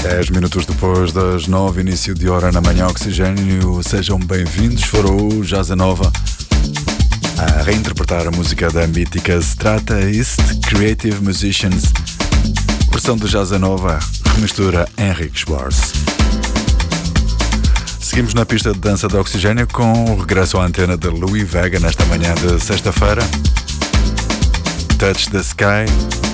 10 minutos depois das 9, início de hora na manhã Oxigênio. Sejam bem-vindos. Foram o Jazza Nova a reinterpretar a música da mítica Strata East Creative Musicians, versão do Jazza Nova, remistura Henrik Schwarz. Seguimos na pista de dança da Oxigênio com o regresso à antena de Louie Vega nesta manhã de sexta-feira. Touch the Sky.